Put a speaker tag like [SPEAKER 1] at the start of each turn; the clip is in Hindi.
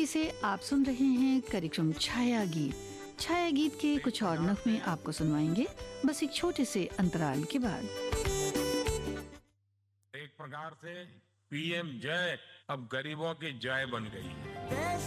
[SPEAKER 1] प्रस्तुति से आप सुन रहे हैं कार्यक्रम छाया गीत। छाया गीत के कुछ और नगमे आपको सुनवाएंगे बस एक छोटे से अंतराल के बाद।
[SPEAKER 2] एक प्रकार से पीएम जय अब गरीबों की जय बन गई है।